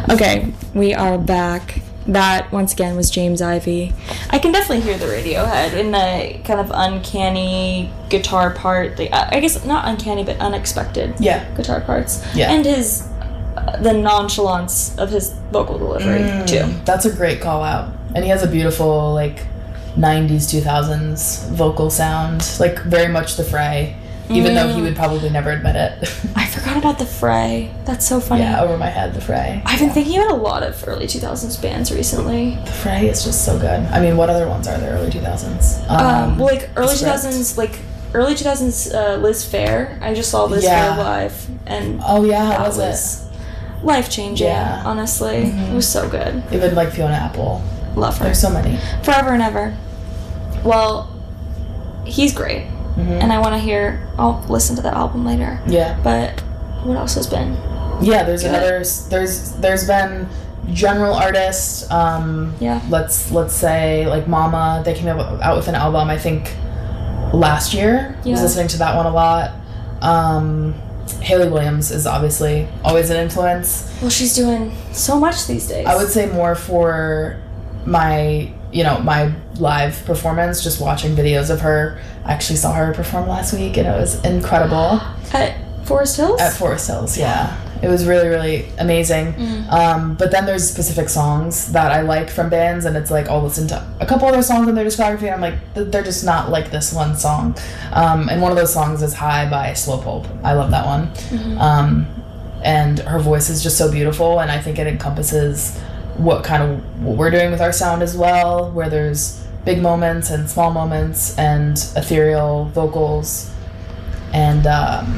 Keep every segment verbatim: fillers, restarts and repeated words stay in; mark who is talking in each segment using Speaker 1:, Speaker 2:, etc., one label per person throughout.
Speaker 1: Okay, we are back. That, once again, was James Ivy. I can definitely hear the Radiohead in the kind of uncanny guitar part. The, uh, I guess not uncanny, but unexpected
Speaker 2: yeah.
Speaker 1: guitar parts.
Speaker 2: Yeah.
Speaker 1: And his, uh, the nonchalance of his vocal delivery,
Speaker 2: mm,
Speaker 1: too.
Speaker 2: That's a great call out. And he has a beautiful, like, nineties, two thousands vocal sound. Like, very much The Fray. Even mm. though he would probably never admit it.
Speaker 1: I forgot about The Fray. That's so funny.
Speaker 2: Yeah, over my head, The Fray.
Speaker 1: I've been
Speaker 2: yeah.
Speaker 1: thinking about a lot of early two thousands bands recently.
Speaker 2: The Fray is just so good. I mean, what other ones are there early two thousands? Um,
Speaker 1: um, well, like, early two thousands, like, early two thousands uh, Liz Phair. I just saw Liz
Speaker 2: yeah.
Speaker 1: Phair live. And
Speaker 2: oh, yeah, how
Speaker 1: was,
Speaker 2: was
Speaker 1: it? Life-changing, yeah. honestly. Mm-hmm. It was so good.
Speaker 2: Even, like, Fiona Apple.
Speaker 1: Love her.
Speaker 2: There's so many.
Speaker 1: Forever and ever. Well, he's great. Mm-hmm. And I want to hear, I'll listen to that album later.
Speaker 2: Yeah.
Speaker 1: But what else has been?
Speaker 2: Yeah, there's
Speaker 1: good?
Speaker 2: another, there's there's been general artists, um,
Speaker 1: yeah.
Speaker 2: let's let's say, like Mama, they came out, out with an album, I think, last year. Yeah. I was listening to that one a lot. Um, Hayley Williams is obviously always an influence.
Speaker 1: Well, she's doing so much these days.
Speaker 2: I would say more for my, you know, my live performance, just watching videos of her. I actually saw her perform last week, and it was incredible.
Speaker 1: At Forest Hills?
Speaker 2: At Forest Hills, yeah. It was really, really amazing. Mm. Um, but then there's specific songs that I like from bands, and it's like I'll listen to a couple other songs in their discography, and I'm like, they're just not like this one song. Um, and one of those songs is High by Slow Pulp. I love that one. Mm-hmm. Um, and her voice is just so beautiful, and I think it encompasses what kind of what we're doing with our sound as well, where there's big moments and small moments and ethereal vocals and um,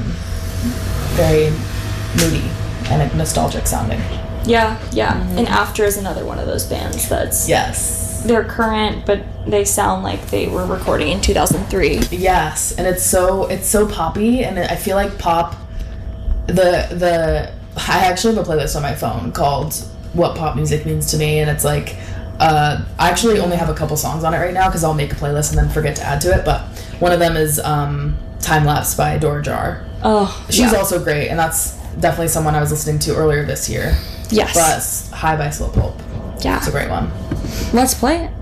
Speaker 2: very moody and nostalgic sounding.
Speaker 1: Yeah, yeah. Mm-hmm. And After is another one of those bands that's...
Speaker 2: Yes.
Speaker 1: They're current, but they sound like they were recording in two thousand three.
Speaker 2: Yes, and it's so it's so poppy, and I feel like pop... The... the I actually have a playlist on my phone called What Pop Music Means to Me, and it's like... Uh, I actually only have a couple songs on it right now because I'll make a playlist and then forget to add to it, but one of them is um, Time Lapse by Dora Jar.
Speaker 1: Oh,
Speaker 2: She's
Speaker 1: yeah.
Speaker 2: also great, and that's definitely someone I was listening to earlier this year.
Speaker 1: Yes.
Speaker 2: But High by Slow Pulp.
Speaker 1: Yeah.
Speaker 2: It's a great one.
Speaker 1: Let's play it.